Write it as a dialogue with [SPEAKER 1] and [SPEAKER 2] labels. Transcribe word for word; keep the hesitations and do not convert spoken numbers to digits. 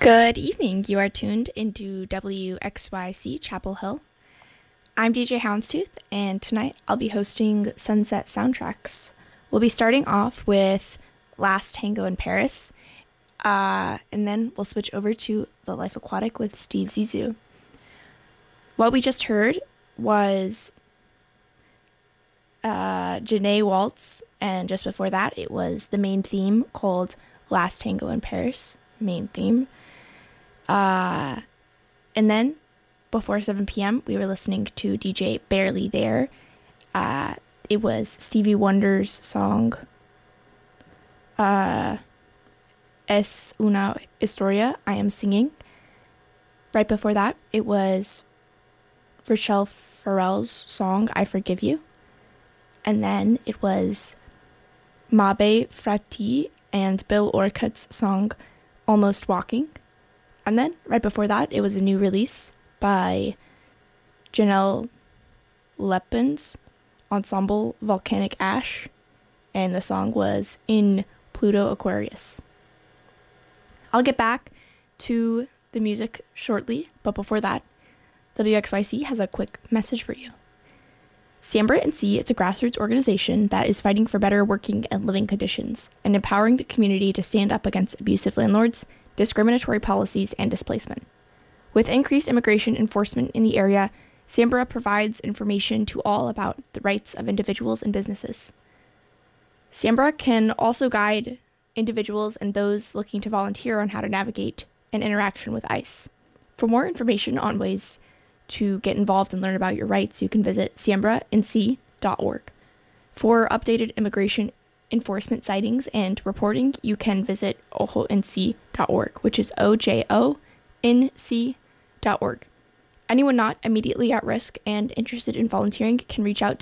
[SPEAKER 1] Good evening. You are tuned into W X Y C Chapel Hill. I'm D J Houndstooth, and tonight I'll be hosting Sunset Soundtracks. We'll be starting off with Last Tango in Paris, uh, and then we'll switch over to The Life Aquatic with Steve Zissou. What we just heard was uh, Janae Waltz, and just before that it was the main theme called Last Tango in Paris, main theme. Uh, and then before seven p.m. we were listening to D J Barely There. Uh, it was Stevie Wonder's song uh, Es una historia, I Am Singing. Right before that it was Rochelle Farrell's song I Forgive You. And then it was Mabe Frati and Bill Orcutt's song Almost Walking. And then right before that it was a new release by Janelle Lepin's ensemble Volcanic Ash, and the song was In Pluto Aquarius. I'll get back to the music shortly, but before that, W X Y C has a quick message for you. Sambra N C is a grassroots organization that is fighting for better working and living conditions and empowering the community to stand up against abusive landlords, discriminatory policies, and displacement. With increased immigration enforcement in the area, Sambra provides information to all about the rights of individuals and businesses. Sambra can also guide individuals and those looking to volunteer on how to navigate an interaction with ICE. For more information on ways to get involved and learn about your rights, you can visit sambra n c dot org. For updated immigration enforcement sightings and reporting, you can visit ojo n c dot org, which is O J O N C dot org. Anyone not immediately at risk and interested in volunteering can reach out